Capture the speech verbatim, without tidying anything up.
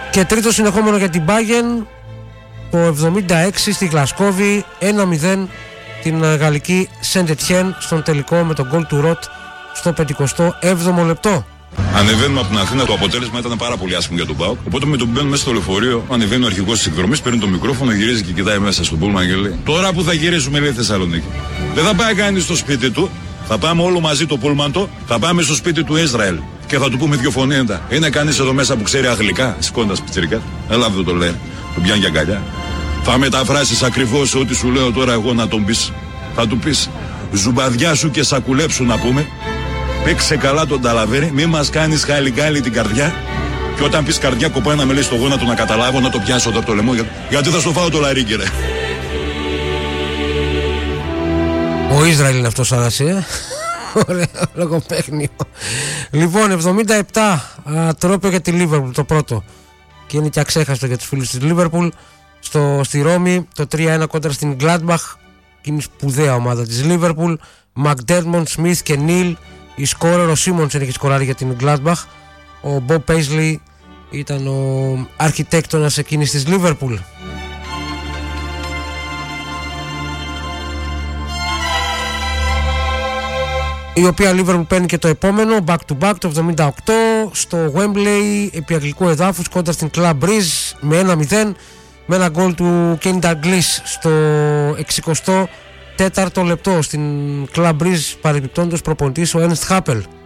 Και τρίτο συνεχόμενο για την Bayern το εβδομήντα έξι στη Γλασκόβη, ένα μηδέν την γαλλική Saint-Étienne στον τελικό με τον γκολ του Ροτ στο πενηκοστό έβδομο λεπτό. Ανεβαίνουμε από την Αθήνα, το αποτέλεσμα ήταν πάρα πολύ άσχημο για τον ΠΑΟΚ. Οπότε με τον μπαίνουμε μέσα στο λεωφορείο, ανεβαίνει ο αρχηγός της εκδρομής, παίρνει το μικρόφωνο, γυρίζει και κοιτάει μέσα στο πούλμαν και λέει: τώρα που θα γυρίσουμε, λέει, Θεσσαλονίκη, δεν θα πάει κανείς στο σπίτι του, θα πάμε όλο μαζί το πούλμαντο, θα πάμε στο σπίτι του Ισραήλ και θα του πούμε δύο φωνήεντα. Είναι κανείς εδώ μέσα που ξέρει αγγλικά, σηκώντας πιτσιρικά? Έλα, αυτό το λέει, τον πιάνει για αγκαλιά. Θα μεταφράσεις ακριβώς ό,τι σου λέω τώρα εγώ να τον πεις. Θα του πεις: ζουμπαδιά σου και σακουλέψου να πούμε. Παίξε καλά τον ταλαβέρι, μη μας κάνεις χάλι-γκάλι την καρδιά. Και όταν πεις καρδιά, κοπάει να με λέει στο γόνατο να καταλάβω, να το πιάσω εδώ από το λαιμό. Για... γιατί θα στο φάω το λαρίκι, ρε. Ο Ισραήλ είναι αυτός, άρασε, ε. Ωραίο λογοπαίχνιο. Λοιπόν, εβδομήντα επτά τρόπαιο για τη Λίβερπουλ το πρώτο. Και είναι και αξέχαστο για τους φίλους της Λίβερπουλ. Στο, στη Ρώμη το τρία ένα κόντρα στην Gladbach. Και είναι σπουδαία ομάδα της Λίβερπουλ. Μακντέρμοντ, Σμιθ και Νίλ. Η σκόρερ, ο Σίμονσεν έχει σκοράρει για την Gladbach. Ο Μπομπ Πέισλι ήταν ο αρχιτέκτονας εκείνης της Λίβερπουλ. Η οποία Liverpool παίρνει και το επόμενο back to back το εβδομήντα οκτώ στο Wembley επί αγγλικού εδάφους κόντρα στην Club Brugge με ένα μηδέν με ένα γκολ του Kenny Dalglish στο εξηκοστό τέταρτο λεπτό. Στην Club Brugge παρεμπιπτόντως προπονητής ο Ernst Happel.